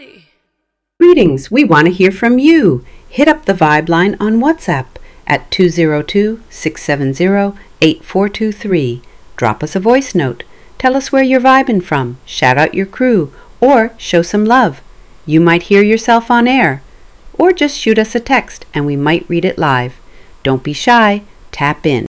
Greetings, we want to hear from you. Hit up the Vibe line on WhatsApp at 202-670-8423. Drop us a voice note. Tell us where you're vibing from, shout out your crew, or show some love. You might hear yourself on air. Or just shoot us a text and we might read it live. Don't be shy, tap in.